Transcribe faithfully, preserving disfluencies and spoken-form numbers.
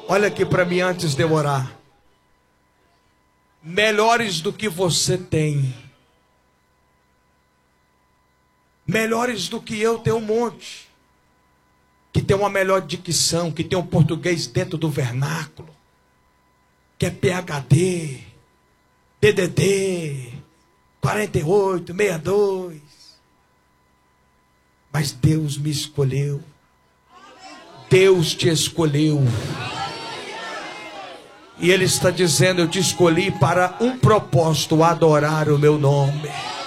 Olha aqui para mim antes de eu orar. Melhores do que você tem. Melhores do que eu tem um monte. Que tem uma melhor dicção, que tem um português dentro do vernáculo. Que é P H D, D D D, quarenta e oito, sessenta e dois. Mas Deus me escolheu. Deus te escolheu. E Ele está dizendo, eu te escolhi para um propósito, adorar o meu nome.